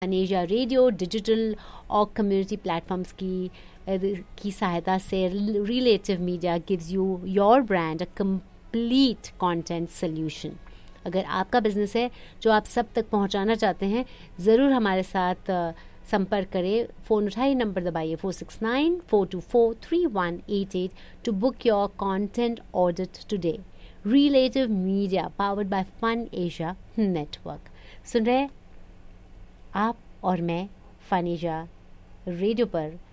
फनेशिया radio digital और community platforms की सहायता से relative media gives you your brand a complete content solution. अगर आपका बिजनेस है जो आप सब तक पहुंचाना चाहते हैं, ज़रूर हमारे साथ संपर्क करें। फ़ोन उठाइए, नंबर दबाइए 4694243188 to book your content audit today. Relative media powered by fun Asia network. सुन रहे आप और मैं फनेशिया रेडियो पर